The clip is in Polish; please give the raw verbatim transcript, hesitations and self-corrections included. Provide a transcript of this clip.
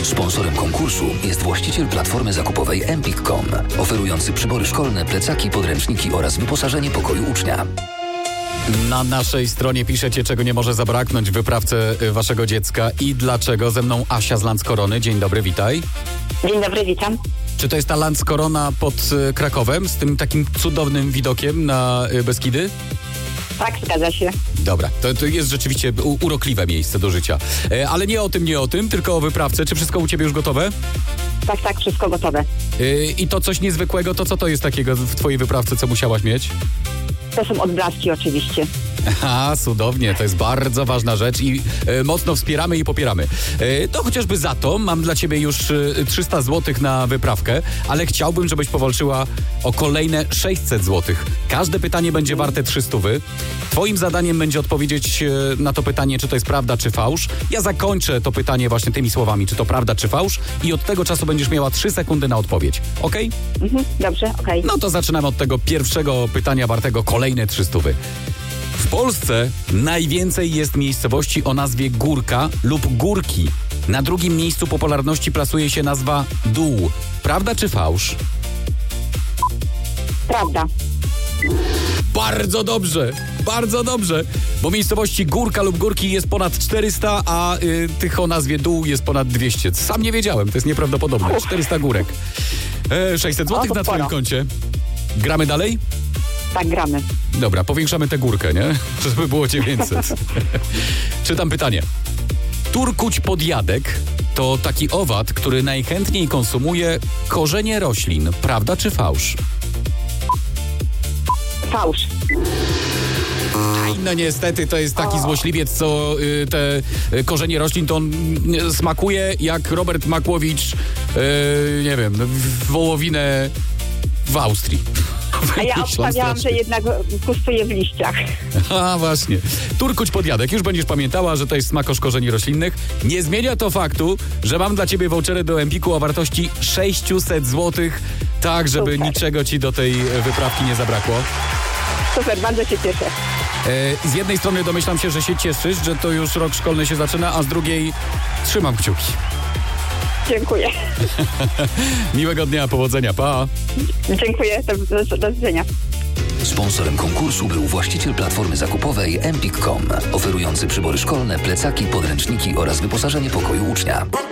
Sponsorem konkursu jest właściciel platformy zakupowej empik kropka com, oferujący przybory szkolne, plecaki, podręczniki oraz wyposażenie pokoju ucznia. Na naszej stronie piszecie, czego nie może zabraknąć w wyprawce waszego dziecka i dlaczego. Ze mną Asia z Landskorony. Dzień dobry, witaj. Dzień dobry, witam. Czy to jest ta Landskorona pod Krakowem z tym takim cudownym widokiem na Beskidy? Tak, zgadza się. Dobra, to, to jest rzeczywiście u, urokliwe miejsce do życia. E, ale nie o tym, nie o tym, tylko o wyprawce. Czy wszystko u ciebie już gotowe? Tak, tak, wszystko gotowe. E, I to coś niezwykłego, to co to jest takiego w twojej wyprawce, co musiałaś mieć? To są odblaski oczywiście. A, cudownie, to jest bardzo ważna rzecz i e, mocno wspieramy i popieramy. E, to chociażby za to mam dla ciebie już e, trzysta złotych na wyprawkę, ale chciałbym, żebyś powalczyła o kolejne sześćset złotych. Każde pytanie będzie warte trzysta. Twoim zadaniem będzie odpowiedzieć e, na to pytanie, czy to jest prawda, czy fałsz. Ja zakończę to pytanie właśnie tymi słowami, czy to prawda, czy fałsz, i od tego czasu będziesz miała trzy sekundy na odpowiedź. Okej? Okay? Mhm, dobrze, okej. No to zaczynamy od tego pierwszego pytania wartego kolejne trzysta. W Polsce najwięcej jest miejscowości o nazwie Górka lub Górki. Na drugim miejscu popularności plasuje się nazwa Dół. Prawda czy fałsz? Prawda. Bardzo dobrze, bardzo dobrze, bo miejscowości Górka lub Górki jest ponad czterysta, a y, tych o nazwie Dół jest ponad dwieście. Sam nie wiedziałem, to jest nieprawdopodobne. czterysta górek. E, sześćset złotych na twoim koncie. Gramy dalej? Tak, gramy. Dobra, powiększamy tę górkę, nie? Żeby było dziewięćset. Czytam pytanie. Turkuć podjadek to taki owad, który najchętniej konsumuje korzenie roślin. Prawda czy fałsz? Fałsz. Aj, no niestety to jest taki złośliwiec, co y, te y, korzenie roślin to on y, smakuje jak Robert Makłowicz, y, nie wiem, wołowinę w Austrii. A ja obstawiałam, że jednak kustuje w liściach. A właśnie. Turkuć podjadek. Już będziesz pamiętała, że to jest smakosz korzeni roślinnych. Nie zmienia to faktu, że mam dla ciebie vouchery do Empiku o wartości sześćset złotych, tak żeby Super. niczego ci do tej wyprawki nie zabrakło. Super, bardzo się cieszę. E, z jednej strony domyślam się, że się cieszysz, że to już rok szkolny się zaczyna, a z drugiej trzymam kciuki. Dziękuję. Miłego dnia, powodzenia, pa. Dziękuję, do, do, do widzenia. Sponsorem konkursu był właściciel platformy zakupowej empik kropka com, oferujący przybory szkolne, plecaki, podręczniki oraz wyposażenie pokoju ucznia.